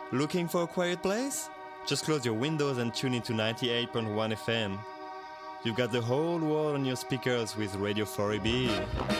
Looking for a quiet place? Just close your windows and tune into 98.1 FM. You've got the whole world on your speakers with Radio 4EB.